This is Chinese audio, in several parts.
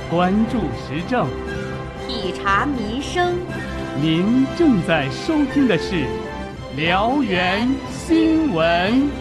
关注时政， 体察民生。 您正在收听的是辽源新闻。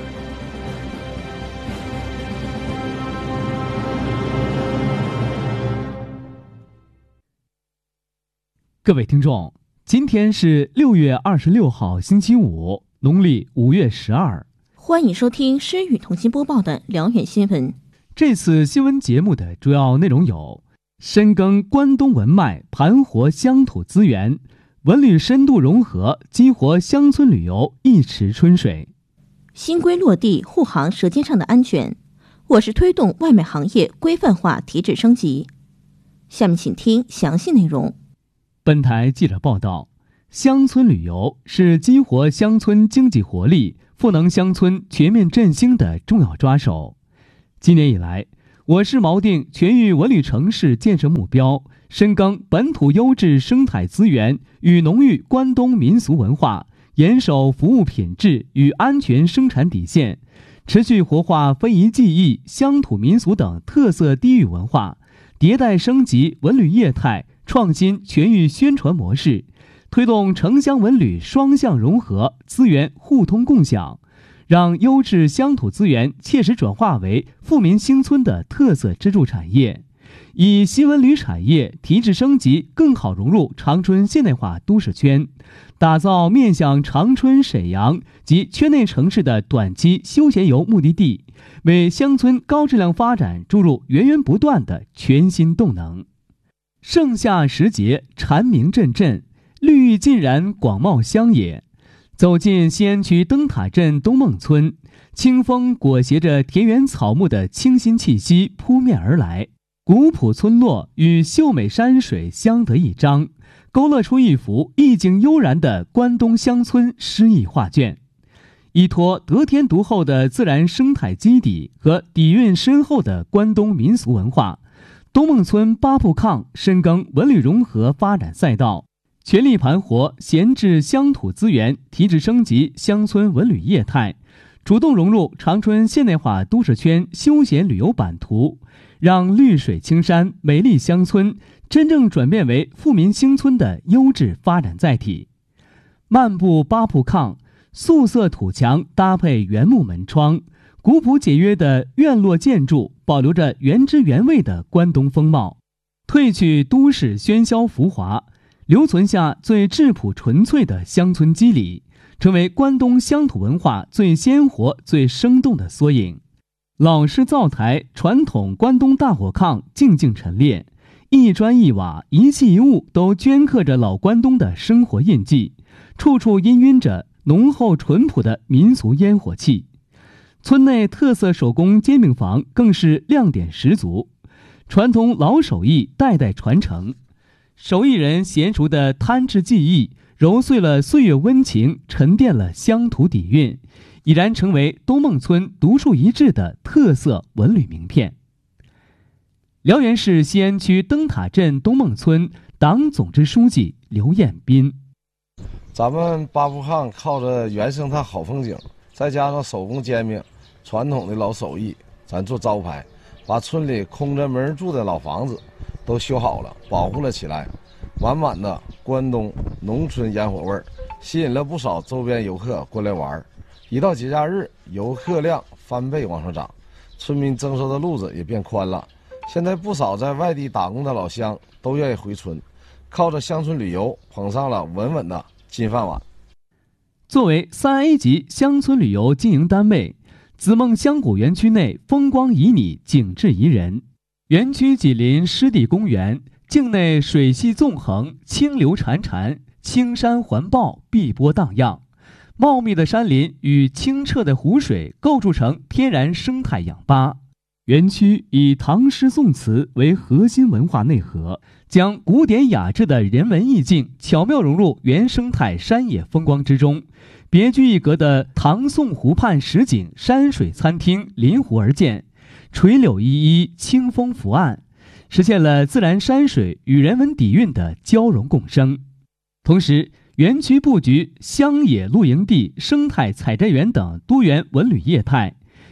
各位听众，今天是6月26号星期五，农历5月12。 欢迎收听诗雨同心播报的辽源新闻。 这次新闻节目的主要内容有：深耕关东文脉，盘活乡土资源，文旅深度融合，激活乡村旅游一池春水； 新规落地，护航舌尖上的安全。我市推动外卖行业规范化提质升级。下面请听详细内容。 本台记者报道，乡村旅游是激活乡村经济活力、赋能乡村全面振兴的重要抓手。今年以来，我市锚定全域文旅城市建设目标，深耕本土优质生态资源与浓郁关东民俗文化，严守服务品质与安全生产底线，持续活化非遗技艺、乡土民俗等特色地域文化，迭代升级文旅业态，创新全域宣传模式，推动城乡文旅双向融合，资源互通共享，让优质乡土资源切实转化为富民兴村的特色支柱产业，以新文旅产业提质升级，更好融入长春现代化都市圈，打造面向长春、沈阳及圈内城市的短期休闲游目的地，为乡村高质量发展注入源源不断的全新动能。盛夏时节，蝉鸣阵阵，绿意尽染广袤乡野。走进西安区灯塔镇东孟村，清风裹挟着田园草木的清新气息扑面而来，古朴村落与秀美山水相得益彰，勾勒出一幅意境悠然的关东乡村诗意画卷。依托得天独厚的自然生态基底和底蕴深厚的关东民俗文化，东孟村八铺炕深耕文旅融合发展赛道，全力盘活闲置乡土资源，提质升级乡村文旅业态，主动融入长春现代化都市圈休闲旅游版图，让绿水青山、美丽乡村真正转变为富民兴村的优质发展载体。漫步八铺炕，素色土墙搭配原木门窗，古朴简约的院落建筑保留着原汁原味的关东风貌，褪去都市喧嚣浮华，留存下最质朴纯粹的乡村肌理，成为关东乡土文化最鲜活、最生动的缩影。老式灶台、传统关东大火炕静静陈列，一砖一瓦、一器一物都镌刻着老关东的生活印记，处处氤氲着浓厚淳朴的民俗烟火气。村内特色手工煎饼房更是亮点十足，传统老手艺代代传承，手艺人娴熟的摊制技艺，揉碎了岁月温情，沉淀了乡土底蕴，已然成为东孟村独树一帜的特色文旅名片。辽源市西安区灯塔镇东孟村党总支书记刘彦斌： 咱们八铺炕靠着原生态好风景，再加上手工煎饼，传统的老手艺，咱做招牌，把村里空着没人住的老房子都修好了，保护了起来，满满的关东农村烟火味儿，吸引了不少周边游客过来玩。一到节假日，游客量翻倍往上涨，村民增收的路子也变宽了。现在不少在外地打工的老乡都愿意回村，靠着乡村旅游捧上了稳稳的金饭碗。 作为3A 级乡村旅游经营单位，紫梦香谷园区内风光旖旎，景致宜人。园区紧邻湿地公园，境内水系纵横，清流潺潺，青山环抱，碧波荡漾。茂密的山林与清澈的湖水构筑成天然生态氧吧。园区以唐诗宋词为核心文化内核，将古典雅致的人文意境巧妙融入原生态山野风光之中，别具一格的唐宋湖畔实景山水餐厅临湖而建，垂柳依依，清风拂岸，实现了自然山水与人文底蕴的交融共生。同时，园区布局乡野露营地、生态采摘园等多元文旅业态，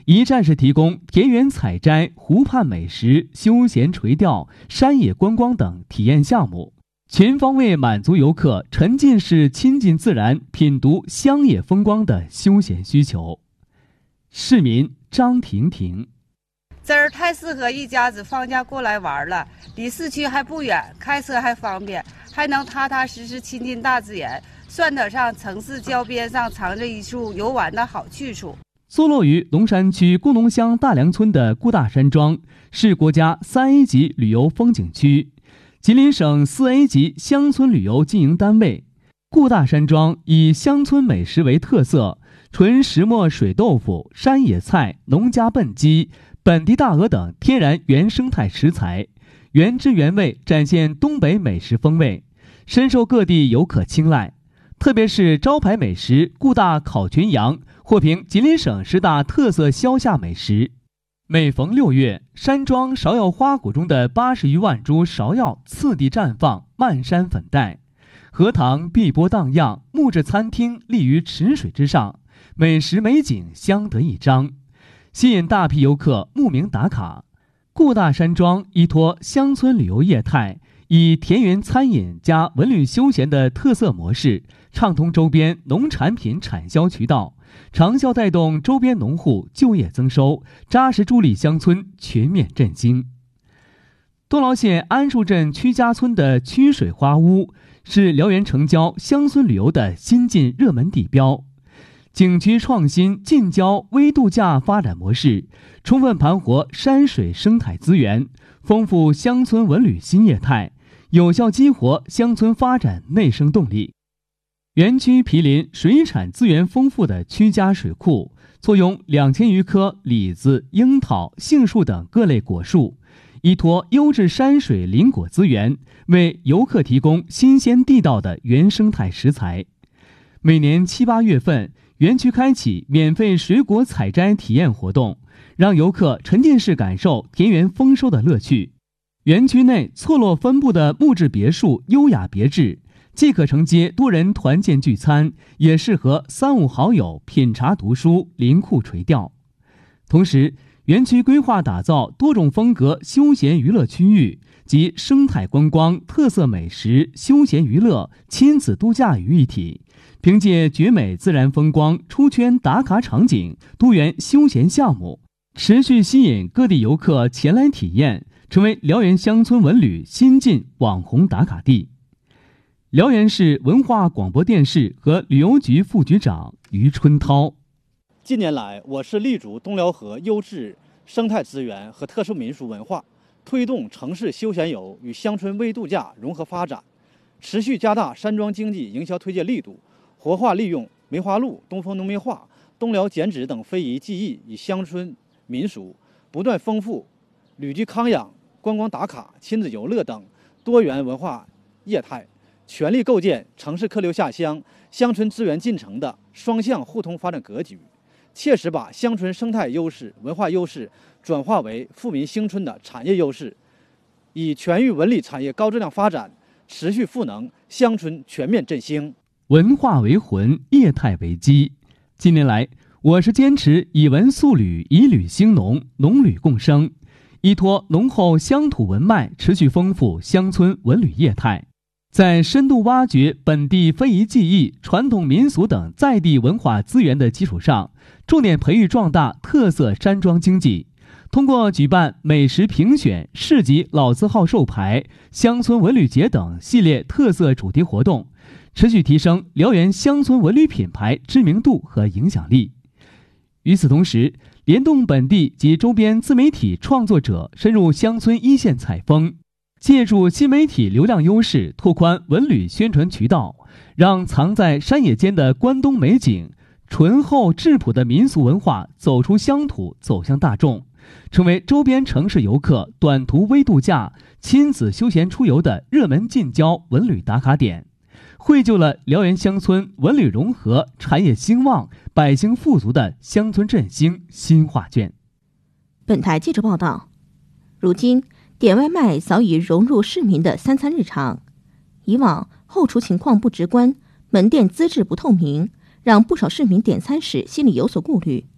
一站式提供田园采摘、湖畔美食、休闲垂钓、山野观光等体验项目，全方位满足游客沉浸式亲近自然、品读乡野风光的休闲需求。市民张婷婷： 这儿太适合一家子放假过来玩了，离市区还不远，开车还方便，还能踏踏实实亲近大自然，算得上城市郊边上藏着一处游玩的好去处。 坐落于龙山区工农乡大梁村的顾大山庄是国家3A 级旅游风景区，吉林省4A 级乡村旅游经营单位。顾大山庄以乡村美食为特色，纯石磨水豆腐、山野菜、农家笨鸡、本地大鹅等天然原生态食材，原汁原味展现东北美食风味，深受各地游客青睐。特别是招牌美食顾大烤全羊获评吉林省10大特色消夏美食。每逢6月，山庄芍药花谷中的80余万株芍药次第绽放，漫山粉黛，荷塘碧波荡漾，木质餐厅立于池水之上，美食美景相得益彰，吸引大批游客慕名打卡。顾大山庄依托乡村旅游业态，以田园餐饮加文旅休闲的特色模式，畅通周边农产品产销渠道，长效带动周边农户就业增收，扎实助力乡村全面振兴。东劳县安树镇曲家村的曲水花屋是辽源城郊乡村旅游的新晋热门地标。景区创新近郊微度假发展模式，充分盘活山水生态资源，丰富乡村文旅新业态，有效激活乡村发展内生动力。园区毗邻水产资源丰富的曲家水库，坐拥2000余棵李子、樱桃、杏树等各类果树，依托优质山水林果资源，为游客提供新鲜地道的原生态食材。每年7、8月份，园区开启免费水果采摘体验活动，让游客沉浸式感受田园丰收的乐趣。园区内错落分布的木质别墅优雅别致，既可承接多人团建聚餐，也适合3、5好友品茶读书、临库垂钓。同时，园区规划打造多种风格休闲娱乐区域，集生态观光、特色美食、休闲娱乐、亲子度假于一体，凭借绝美自然风光、出圈打卡场景、多元休闲项目，持续吸引各地游客前来体验，成为辽源乡村文旅新晋网红打卡地。辽源市文化广播电视和旅游局副局长于春涛： 近年来，我市立足东辽河优质生态资源和特殊民俗文化，推动城市休闲游与乡村微度假融合发展，持续加大山庄经济营销推荐力度，活化利用梅花鹿、东风农民画、东辽剪纸等非遗技艺与乡村民俗，不断丰富旅居康养、观光打卡、亲子游乐等多元文化业态，全力构建城市客流下乡、乡村资源进城的双向互通发展格局，切实把乡村生态优势、文化优势转化为富民兴春的产业优势，以全域文旅产业高质量发展，持续赋能乡村全面振兴。 文化为魂，业态为基。近年来，我市坚持以文塑旅，以旅兴农，农旅共生，依托浓厚乡土文脉，持续丰富乡村文旅业态，在深度挖掘本地非遗技艺、传统民俗等在地文化资源的基础上，重点培育壮大特色山庄经济。通过举办美食评选、市级老字号授牌、乡村文旅节等系列特色主题活动，持续提升辽源乡村文旅品牌知名度和影响力。与此同时，联动本地及周边自媒体创作者深入乡村一线采风，借助新媒体流量优势拓宽文旅宣传渠道，让藏在山野间的关东美景、醇厚质朴的民俗文化走出乡土，走向大众，成为周边城市游客短途微度假、亲子休闲出游的热门近郊文旅打卡点，绘就了辽源乡村文旅融合、产业兴旺、百姓富足的乡村振兴新画卷。 本台记者报道，如今点外卖早已融入市民的三餐日常。以往后厨情况不直观，门店资质不透明，让不少市民点餐时心里有所顾虑。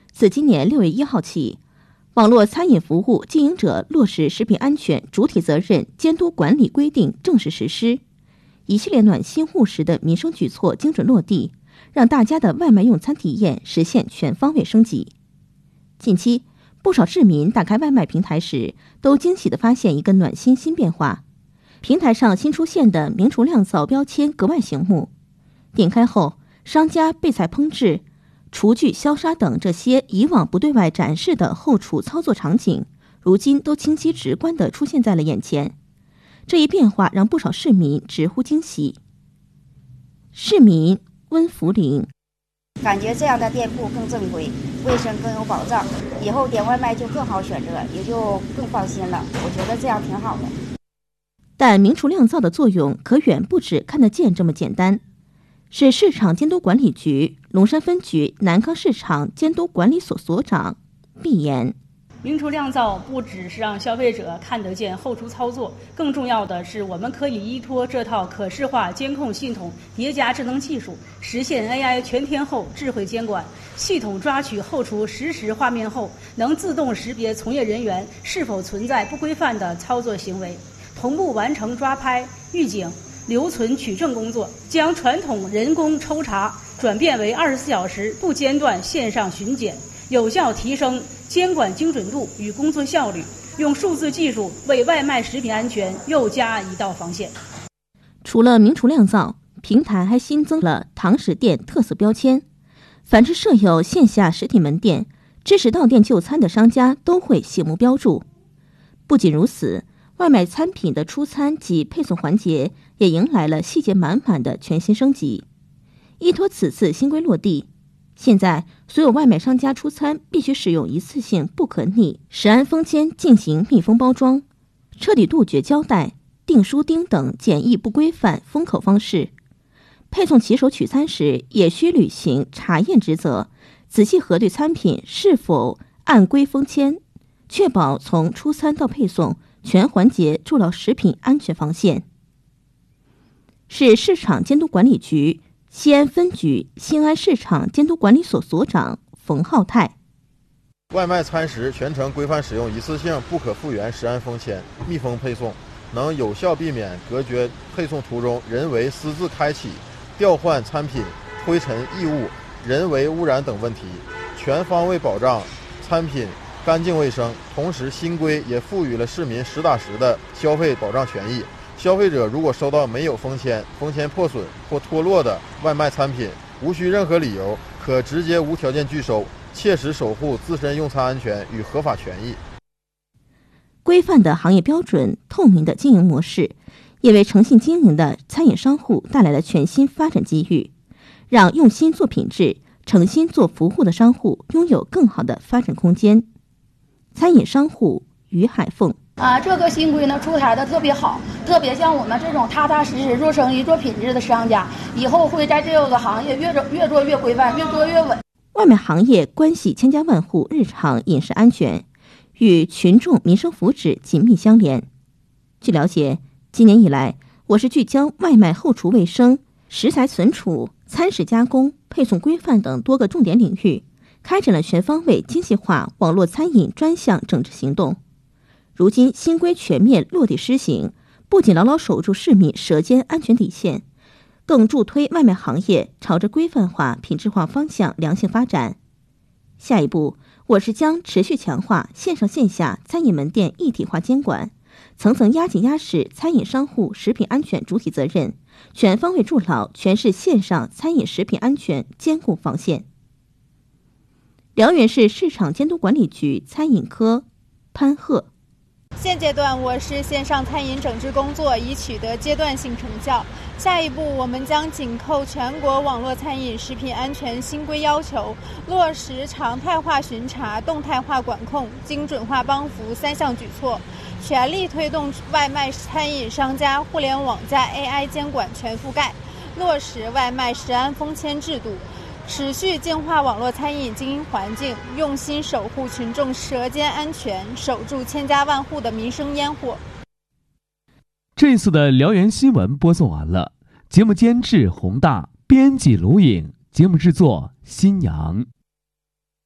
自今年6月1号起，网络餐饮服务经营者落实食品安全主体责任监督管理规定正式实施，一系列暖心务实的民生举措精准落地，让大家的外卖用餐体验实现全方位升级。近期，不少市民打开外卖平台时，都惊喜地发现一个暖心新变化。平台上新出现的明厨亮灶标签格外醒目，点开后，商家备菜烹制、厨具消杀等这些以往不对外展示的后厨操作场景，如今都清晰直观地出现在了眼前。这一变化让不少市民直呼惊喜。市民温福林， 感觉这样的店铺更正规，卫生更有保障，以后点外卖就更好选择，也就更放心了。我觉得这样挺好的。 但明厨亮灶的作用可远不止看得见这么简单。是市场监督管理局龙山分局南康市场监督管理所所长毕言， 明厨亮灶不只是让消费者看得见后厨操作，更重要的是我们可以依托这套可视化监控系统叠加智能技术，实现 AI 全天候智慧监管。系统抓取后厨实时画面后，能自动识别从业人员是否存在不规范的操作行为，同步完成抓拍、预警、留存取证工作，将传统人工抽查转变为24小时不间断线上巡检，有效提升监管精准度与工作效率，用数字技术为外卖食品安全又加一道防线。 除了明厨亮灶，平台还新增了堂食店特色标签，凡是设有线下实体门店、支持到店就餐的商家都会醒目标注。不仅如此，外卖餐品的出餐及配送环节也迎来了细节满满的全新升级。依托此次新规落地，现在所有外卖商家出餐必须使用一次性不可逆食安封签进行密封包装，彻底杜绝胶带、订书钉等简易不规范封口方式。配送骑手取餐时也需履行查验职责，仔细核对餐品是否按规封签，确保从出餐到配送全环节筑牢食品安全防线。是市场监督管理局西安分局新安市场监督管理所所长冯浩泰， 外卖餐食全程规范使用一次性不可复原食安封签，密封配送，能有效避免隔绝配送途中人为私自开启、调换餐品、灰尘异物、人为污染等问题，全方位保障餐品干净卫生。同时，新规也赋予了市民实打实的消费保障权益。消费者如果收到没有封签、封签破损或脱落的外卖餐品，无需任何理由，可直接无条件拒收，切实守护自身用餐安全与合法权益。 规范的行业标准、透明的经营模式，也为诚信经营的餐饮商户带来了全新发展机遇，让用心做品质、诚心做服务的商户拥有更好的发展空间。餐饮商户于海凤。 这个新规呢出台的特别好，特别像我们这种踏踏实实做生意、做品质的商家，以后会在这个行业越做越规范，越做越稳。 外卖行业关系千家万户日常饮食安全，与群众民生福祉紧密相连。据了解，今年以来，我市聚焦外卖后厨卫生、食材存储、餐食加工、配送规范等多个重点领域，开展了全方位精细化网络餐饮专项整治行动。如今新规全面落地施行，不仅牢牢守住市民舌尖安全底线，更助推外卖行业朝着规范化、品质化方向良性发展。下一步，我市将持续强化线上线下餐饮门店一体化监管，层层压紧压实餐饮商户食品安全主体责任，全方位筑牢全市线上餐饮食品安全监控防线。辽源市市场监督管理局餐饮科潘鹤， 现阶段我市线上餐饮整治工作已取得阶段性成效，下一步我们将紧扣全国网络餐饮食品安全新规要求，落实常态化巡查、动态化管控、精准化帮扶3项举措，全力推动外卖餐饮商家互联网加 AI 监管全覆盖，落实外卖食安封签制度，持续净化网络餐饮经营环境，用心守护群众舌尖安全，守住千家万户的民生烟火。 这次的辽源新闻播送完了，节目监制洪大，编辑卢颖，节目制作新阳。